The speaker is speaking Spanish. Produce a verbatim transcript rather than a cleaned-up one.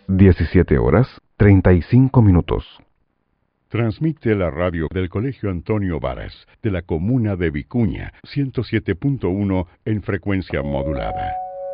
diecisiete horas treinta y cinco minutos. Transmite la radio del Colegio Antonio Varas, de la comuna de Vicuña, ciento siete punto uno en frecuencia modulada.